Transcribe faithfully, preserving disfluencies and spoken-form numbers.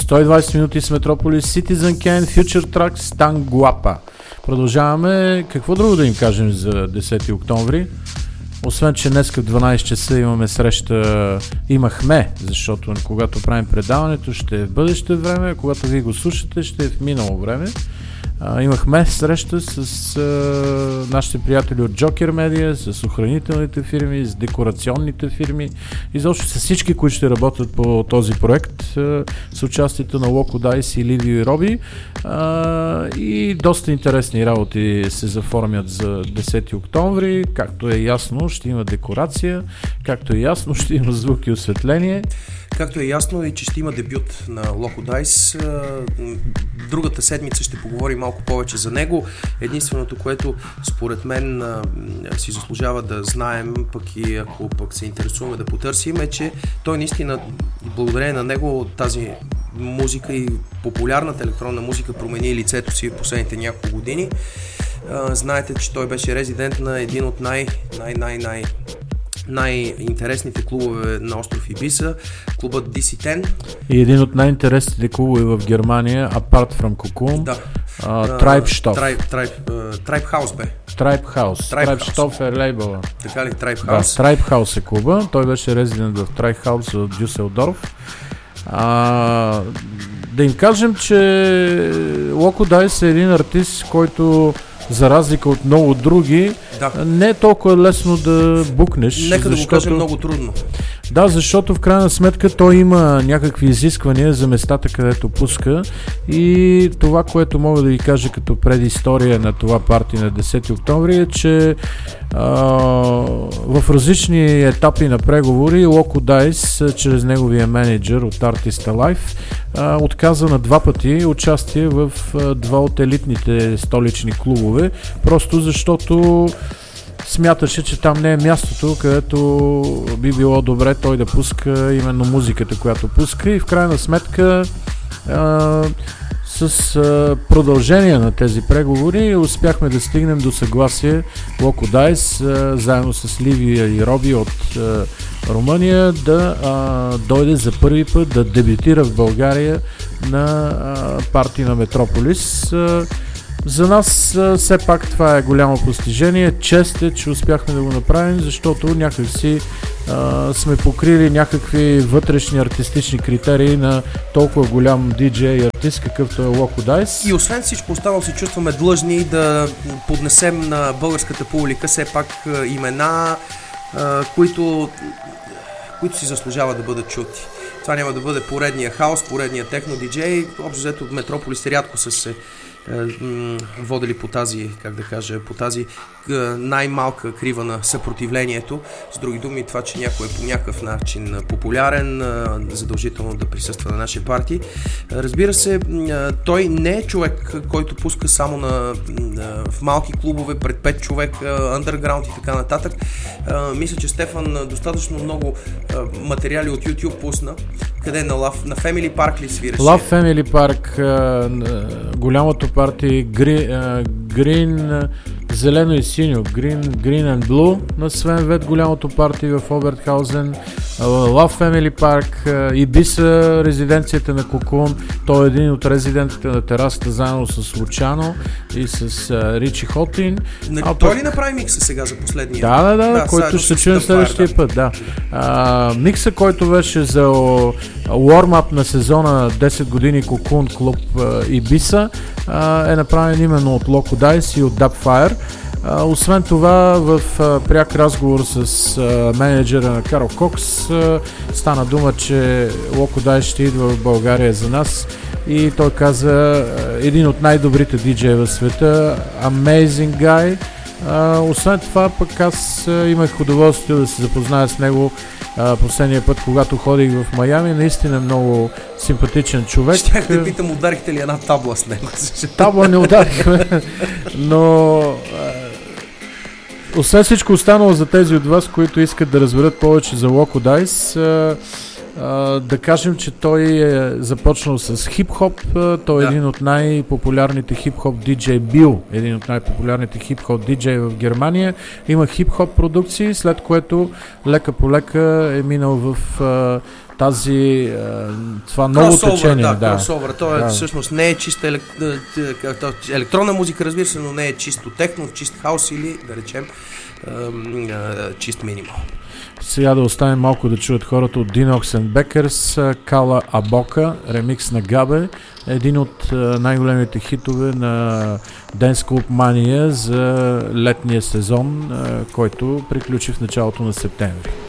сто и двайсет минути с Метрополис, Citizen Kane, Future Tracks, Tanguapa. Продължаваме. Какво друго да им кажем за десети октомври? Освен, че днес в дванайсет часа имаме среща, имахме, защото когато правим предаването ще е в бъдеще време, а когато вие го слушате ще е в минало време. А, имахме среща с а, нашите приятели от Joker Media, с охранителните фирми, с декорационните фирми, изобщо с всички, които ще работят по този проект, а, с участието на Loco Dice и Livio и Роби, а, и доста интересни работи се заформят за десети октомври, както е ясно ще има декорация, както е ясно ще има звук и осветление. Както е ясно и че ще има дебют на Loco Dice. Другата седмица ще поговорим малко повече за него. Единственото, което според мен си заслужава да знаем, пък и ако пък се интересуваме да потърсим, е, че той наистина, благодарение на него, тази музика и популярната електронна музика промени лицето си в последните няколко години. Знаете, че той беше резидент на един от най- най-най-най най-интересните клубове на остров Ибиса, клубът Ди Си десет. И един от най-интересните клубове в Германия, apart from Cocoon, да. uh, Treibstoff. Tribe, Tribe, uh, Tribe House бе. Tribe House. Treibstoff е лейбъла. Така ли? Tribe House? Да, Tribe House е клуба. Той беше резидент в Tribe House от Дюселдорф. А, да им кажем, че Loco Dice е един артист, който за разлика от много други, да. Не е толкова лесно да букнеш. Нека да защото... го кажем много трудно. Да, защото в крайна сметка той има някакви изисквания за местата, където пуска, и това, което мога да ви кажа като предистория на това парти на десети октомври е, че а, в различни етапи на преговори Loco Dice, чрез неговия менеджер от Artist Alive, а, отказа на два пъти участие в а, два от елитните столични клубове, просто защото смяташе, че там не е мястото, където би било добре той да пуска именно музиката, която пуска, и в крайна сметка а, с а, продължение на тези преговори успяхме да стигнем до съгласие Loco Dice, а, заедно с Livio и Роби от а, Румъния, да а, дойде за първи път да дебютира в България на а, парти на Метрополис. А, За нас а, все пак това е голямо постижение. Чест е, че успяхме да го направим, защото някакси а, сме покрили някакви вътрешни артистични критерии на толкова голям диджей и артист, какъвто е Loco Dice. И освен всичко останало се чувстваме длъжни да поднесем на българската публика все пак имена, а, които, които си заслужават да бъдат чути. Това няма да бъде поредния хаос, поредния техно диджей. Общо взето от Метрополис рядко са се водили по тази, как да кажа, по тази най-малка крива на съпротивлението. С други думи, това, че някой е по някакъв начин популярен, задължително да присъства на нашия парти. Разбира се, той не е човек, който пуска само на, в малки клубове, пред пет човек, underground и така нататък. Мисля, че Стефан достатъчно много материали от YouTube пусна, къде на, Love, на Family Park ли свираше? Love Family Park, голямото парти, Green, зелено и синьо, Green, Green and Blue на Свен Вет, голямото парти в Обертхаузен, Love Family Park, Ибиса, резиденцията на Cocoon. Той е един от резидентите на терасата, заедно с Лучано и с Ричи Хотин. Не, а, той пък... ли направи микса сега за последния? Да, да, да, да, който ще чуем следващия да. път. Да. А, микса, който беше за warm-up на сезона десет години Cocoon клуб Ибиса, е направен именно от Loco Dice и от Dubfire. А, освен това, в а, пряк разговор с а, менеджера на Карл Кокс а, стана дума, че Loco Dice ще идва в България за нас, и той каза един от най-добрите диджеи в света, amazing guy. А, освен това, пък аз а, имах удоволствие да се запозная с него а, последния път, когато ходих в Майами. Наистина много симпатичен човек. Щях да питам, ударихте ли една табла с него? Табла не ударихме, но а, освен всичко останало, за тези от вас, които искат да разберат повече за Loco Dice, а, А, да кажем, че той е започнал с хип-хоп. Той е да. един от най-популярните хип-хоп диджей, бил един от най-популярните хип-хоп диджей в Германия. Има хип-хоп продукции, след което лека по лека е минал в а, тази а, това ново течение. Да, да, кросовър. Той да. всъщност не е чиста елек... електронна музика, разбира се, но не е чисто техно, чист хаус или, да речем, чист минимал. Сега да оставим малко да чуят хората от Dinox and Beckers, Кала Абока, ремикс на Габе, един от най-големите хитове на Dance Club Mania за летния сезон, който приключи в началото на септември.